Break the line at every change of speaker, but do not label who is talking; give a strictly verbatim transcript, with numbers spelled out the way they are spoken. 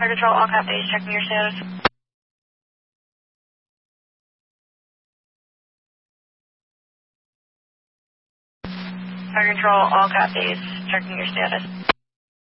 Fire Control, all copy, checking your status. Fire Control, all copies, checking your status.